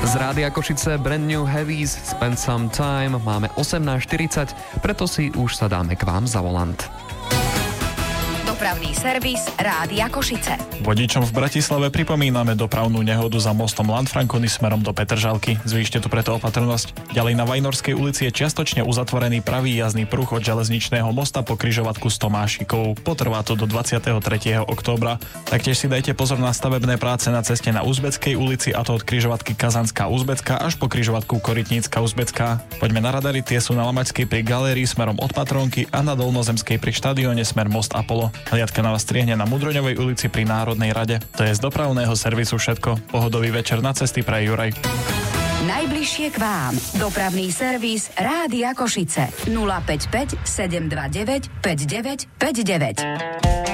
Z Rádia Košice Brand New Heavies, Spend Some Time, máme 18:40, preto si už sa dáme k vám za volant. Dopravný servis Rádia Košice. Vodičom v Bratislave pripomíname dopravnú nehodu za mostom Lanfranconi smerom do Petržalky. Zvýšte tu preto opatrnosť. Ďalej na Vajnorskej ulici je čiastočne uzatvorený pravý jazdný pruh od železničného mosta po križovatku s Tomášikovou. Potrvá to do 23. októbra. Taktiež si dajte pozor na stavebné práce na ceste na Uzbeckej ulici, a to od križovatky Kazanská Uzbecká až po križovatku Korytnícka Uzbecká. Poďme na radary, tie sú na Lamačskej pri galérii smerom od Patrónky a na Dolnozemskej pri štadióne smer Most Apollo. Hliadka na vás striehne na Mudroňovej ulici pri Národnej rade. To je z dopravného servisu všetko. Pohodový večer na cesty praje Juraj. Najbližšie k vám. Dopravný servis Rádia Košice. 055 729 5959.